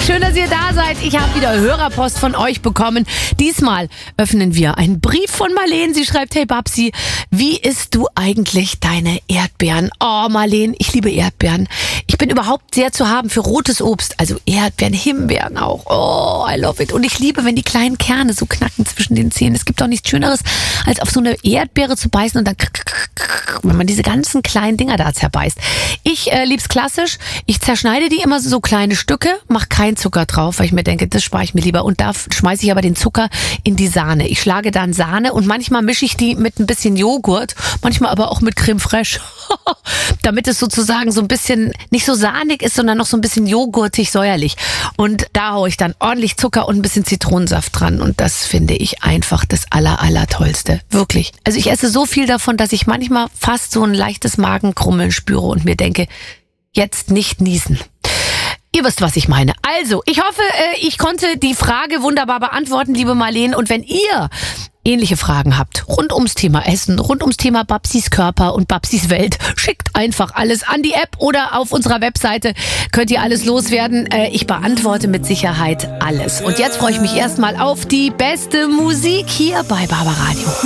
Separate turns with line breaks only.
Schön, dass ihr da seid. Ich habe wieder Hörerpost von euch bekommen. Diesmal öffnen wir einen Brief von Marlene. Sie schreibt, hey Babsi, wie isst du eigentlich deine Erdbeeren? Oh Marlene, ich liebe Erdbeeren. Ich bin überhaupt sehr zu haben für rotes Obst. Also Erdbeeren, Himbeeren auch. Oh, I love it. Und ich liebe, wenn die kleinen Kerne so knacken zwischen den Zähnen. Es gibt doch nichts Schöneres, als auf so eine Erdbeere zu beißen und dann, wenn man diese ganzen kleinen Dinger da zerbeißt. Ich lieb's klassisch. Ich zerschneide die immer so kleine Stücke, mache keinen Zucker drauf, weil ich mir denke, das spare ich mir lieber. Und da schmeiße ich aber den Zucker in die Sahne. Ich schlage dann Sahne und manchmal mische ich die mit ein bisschen Joghurt, manchmal aber auch mit Creme fraiche, damit es sozusagen so ein bisschen nicht so sahnig ist, sondern noch so ein bisschen joghurtig, säuerlich. Und da haue ich dann ordentlich Zucker und ein bisschen Zitronensaft dran. Und das finde ich einfach das Allertollste. Wirklich. Also ich esse so viel davon, dass ich manchmal fast so ein leichtes Magenkrummeln spüre und mir denke, jetzt nicht niesen. Ihr wisst, was ich meine. Also, ich hoffe, ich konnte die Frage wunderbar beantworten, liebe Marlene. Und wenn ihr ähnliche Fragen habt, rund ums Thema Essen, rund ums Thema Babsis Körper und Babsis Welt, schickt einfach alles an die App oder auf unserer Webseite könnt ihr alles loswerden. Ich beantworte mit Sicherheit alles. Und jetzt freue ich mich erstmal auf die beste Musik hier bei Barbaradio.